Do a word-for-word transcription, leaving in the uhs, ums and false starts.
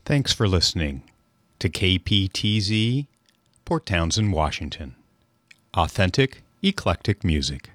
Thanks for listening to K P T Z, Port Townsend, Washington. Authentic, eclectic music.